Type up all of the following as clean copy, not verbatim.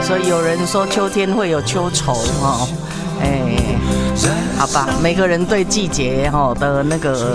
所以有人说秋天会有秋愁哈，好吧，每个人对季节哈的那个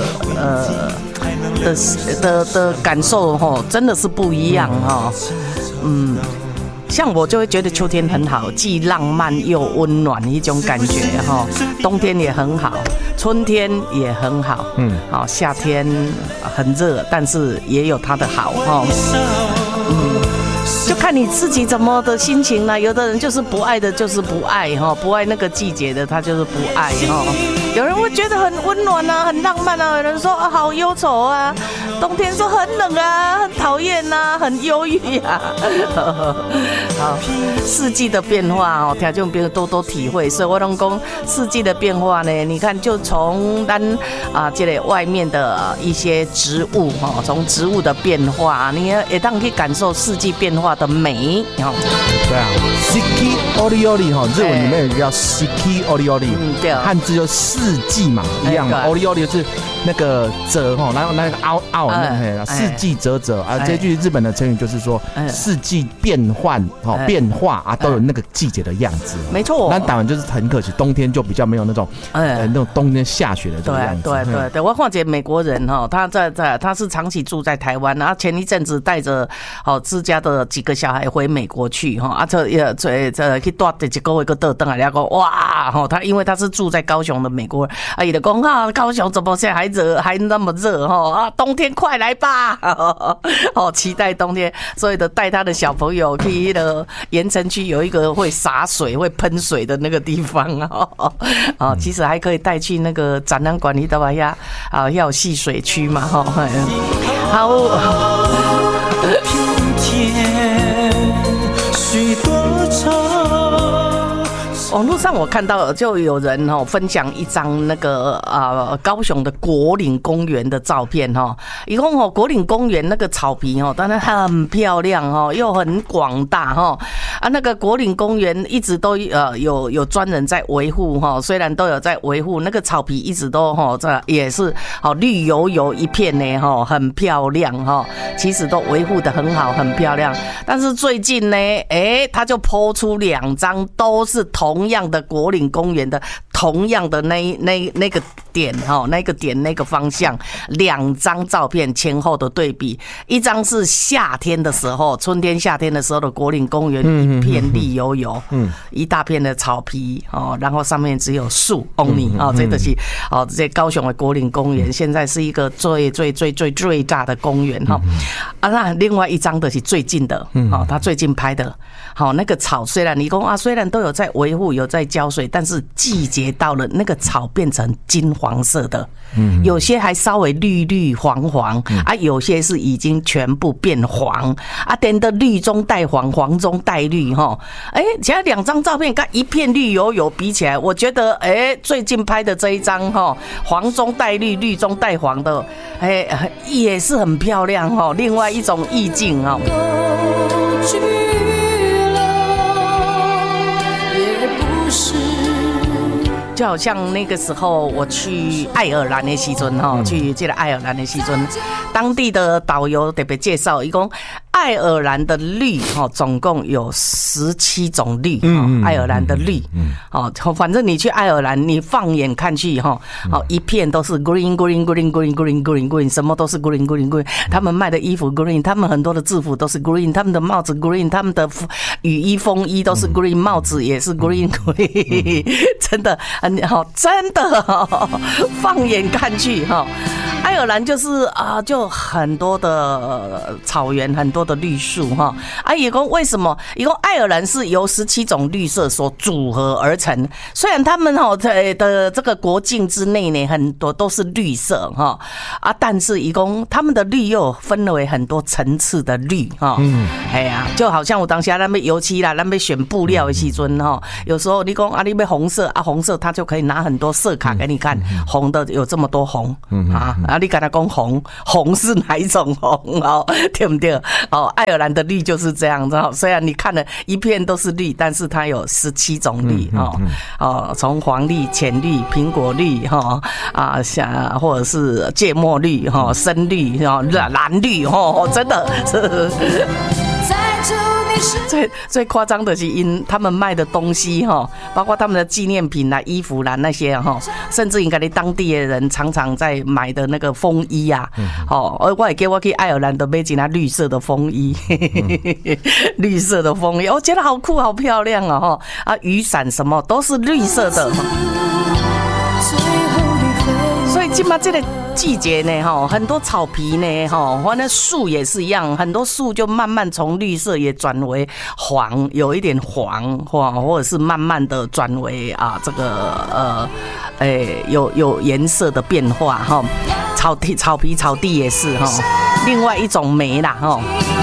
的感受哈，真的是不一样哈，像我就会觉得秋天很好，既浪漫又温暖一种感觉哈。冬天也很好，春天也很好，好，夏天很热，但是也有它的好哈。就看你自己怎么的心情啦。有的人就是不爱的，就是不爱哈，不爱那个季节的，他就是不爱哈。有人会觉得很温暖啊，很浪漫啊，有人说啊好忧愁啊，冬天说很冷啊，很讨厌啊，很忧郁啊。好，四季的变化哦，听众朋友多多体会。所以我拢讲四季的变化呢，你看就从这个外面的一些植物哈，从植物的变化，你也当可以感受四季变化的美。 对啊 ，Siki Oriori 哈，日文里面有一个叫 Siki Oriori， 对，汉字就四季嘛，一样嘛。Oriori 就是那个折哈，然后那个凹四季折啊，这句日本的成语就是说四季变换变化啊，都有那个季节的样子。 没错， 那当然就是很可惜，冬天就比较没有那种那种冬天下雪的这个样子。 对，我看见美国人哈，他是长期住在台湾，然后前一阵子带着自家的几个小孩回美国去哈，去住一个月个倒来，然后哇他因为他是住在高雄的美国人，他就讲高雄怎么现在还那么热哈冬天快来吧，期待冬天，所以的带他的小朋友去的盐城区有一个会洒水会喷水的那个地方其实还可以带去那个展览馆里头要有戏水区嘛好。网络上我看到就有人分享一张那个高雄的国岭公园的照片一共国岭公园那个草皮当然很漂亮又很广大那个国岭公园一直都有专人在维护虽然都有在维护那个草皮一直都这也是绿油油一片呢很漂亮其实都维护得很好很漂亮，但是最近呢他就 po 出2张都是同样的国岭公园的同样的那个点那个点那个方向，2张照片前后的对比，一张是夏天的时候，春天夏天的时候的国岭公园一片绿油油，一大片的草皮然后上面只有树 only 这就是这高雄的国岭公园，现在是一个最大的公园那另外一张的是最近的他最近拍的那个草虽然你说虽然都有在维护有在浇水，但是季节到了那个草变成金黄色的，有些还稍微绿黄有些是已经全部变黄等的绿中带黄黄中带绿其实2张照片跟一片绿油油比起来，我觉得最近拍的这一张黄中带绿绿中带黄的也是很漂亮另外一种意境就好像那个时候我去爱尔兰的时候去这个爱尔兰的时候，当地的导游特别介绍，一共爱尔兰的绿总共有17种绿爱尔兰的绿反正你去爱尔兰你放眼看去一片都是 green， 什么都是 green， 他们卖的衣服 green， 他们很多的制服都是 green， 他们的帽子 green， 他们的雨衣风衣都是 green， 帽子也是 green， 真的真的放眼看去爱尔兰就是就很多的草原，很多的绿树也说为什么？也说爱尔兰是由17种绿色所组合而成。虽然他们的这个国境之内呢，很多都是绿色但是也说他们的绿又分为很多层次的绿就好像我当下那边油漆啦，那边选布料的时候有时候你说你要红色红色，他就可以拿很多色卡给你看，红的有这么多红你跟他讲红是哪一种红对不对爱尔兰的绿就是这样子虽然你看了一片都是绿，但是它有17种绿从黄绿、浅绿、苹果绿或者是芥末绿深绿蓝绿真的是在这里最夸张的是他们卖的东西哈，包括他们的纪念品啦、衣服啦那些哈，甚至应该你当地的人常常在买的那个风衣啊，我也给我去爱尔兰的买一件绿色的风衣，绿色的风衣，我觉得好酷好漂亮哦哈，雨伞什么都是绿色的。所以今嘛这个季节呢，很多草皮呢，或那树也是一样，很多树就慢慢从绿色也转为黄，有一点黄，或者是慢慢的转为这个有颜色的变化哈。草皮、草地也是哈，另外一种美啦哈。